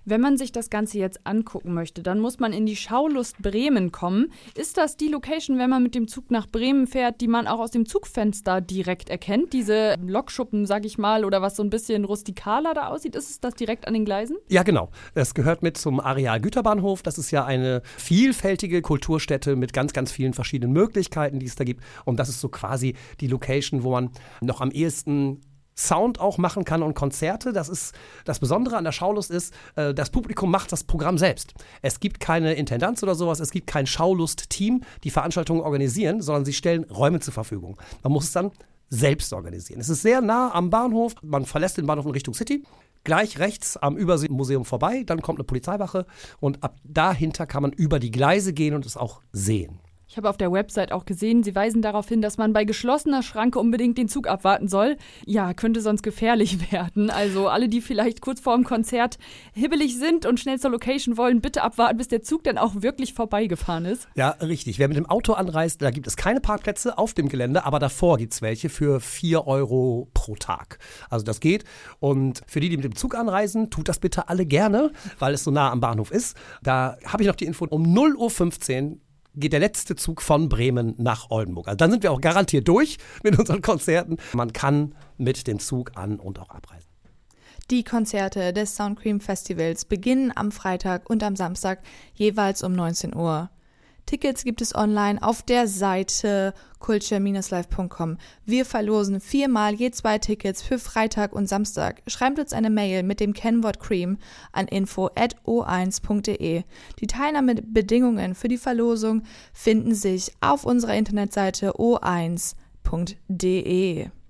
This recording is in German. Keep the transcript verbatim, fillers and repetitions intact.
Wenn man sich das Ganze jetzt angucken möchte, dann muss man in die Schaulust Bremen kommen. Ist das die Location, wenn man mit dem Zug nach Bremen fährt, die man auch aus dem Zugfenster direkt erkennt? Diese Lokschuppen, sag ich mal, oder was so ein bisschen rustikaler da aussieht, ist es das direkt an den Gleisen? Ja, genau. Es gehört mit zum Areal Güterbahnhof. Das ist ja eine vielfältige Kulturstätte mit ganz, ganz vielen verschiedenen Möglichkeiten, die es da gibt. Und das ist so quasi die Location, wo man noch am ehesten Sound auch machen kann und Konzerte. Das ist das Besondere an der Schaulust ist, äh, das Publikum macht das Programm selbst. Es gibt keine Intendanz oder sowas, es gibt kein Schaulust-Team, die Veranstaltungen organisieren, sondern sie stellen Räume zur Verfügung. Man muss es dann selbst organisieren. Es ist sehr nah am Bahnhof, man verlässt den Bahnhof in Richtung City, gleich rechts am Überseemuseum vorbei, dann kommt eine Polizeiwache und ab dahinter kann man über die Gleise gehen und es auch sehen. Ich habe auf der Website auch gesehen, Sie weisen darauf hin, dass man bei geschlossener Schranke unbedingt den Zug abwarten soll. Ja, könnte sonst gefährlich werden. Also alle, die vielleicht kurz vor dem Konzert hibbelig sind und schnell zur Location wollen, bitte abwarten, bis der Zug dann auch wirklich vorbeigefahren ist. Ja, richtig. Wer mit dem Auto anreist, da gibt es keine Parkplätze auf dem Gelände, aber davor gibt es welche für vier Euro pro Tag. Also das geht. Und für die, die mit dem Zug anreisen, tut das bitte alle gerne, weil es so nah am Bahnhof ist. Da habe ich noch die Info, um null Uhr fünfzehn geht der letzte Zug von Bremen nach Oldenburg. Also dann sind wir auch garantiert durch mit unseren Konzerten. Man kann mit dem Zug an- und auch abreisen. Die Konzerte des Soundcream Festivals beginnen am Freitag und am Samstag jeweils um neunzehn Uhr. Tickets gibt es online auf der Seite culture Bindestrich live Punkt com. Wir verlosen viermal je zwei Tickets für Freitag und Samstag. Schreibt uns eine Mail mit dem Kennwort Cream an info at o eins punkt de. Die Teilnahmebedingungen für die Verlosung finden sich auf unserer Internetseite o eins punkt de.